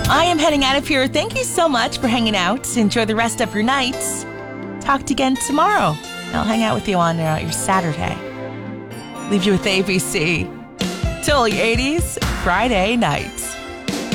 I am heading out of here. Thank you so much for hanging out. Enjoy the rest of your night. Talk to you again tomorrow. I'll hang out with you on your Saturday. Leave you with ABC. Totally 80s Friday night.